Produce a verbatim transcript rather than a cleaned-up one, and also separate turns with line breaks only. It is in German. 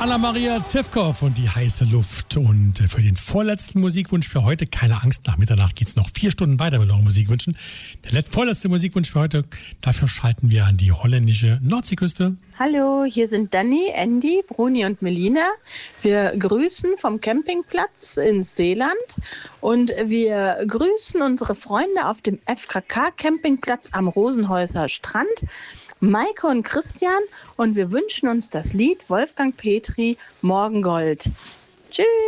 Anna-Maria Zevkov und die heiße Luft. Und für den vorletzten Musikwunsch für heute, keine Angst, nach Mitternacht geht es noch vier Stunden weiter mit euren Musikwünschen. Der let- vorletzte Musikwunsch für heute, dafür schalten wir an die holländische Nordseeküste.
Hallo, hier sind Dani, Andy, Bruni und Melina. Wir grüßen vom Campingplatz in Seeland und wir grüßen unsere Freunde auf dem F K K-Campingplatz am Rosenhäuser Strand, Maike und Christian, und wir wünschen uns das Lied Wolfgang Petri, Morgengold. Tschüss!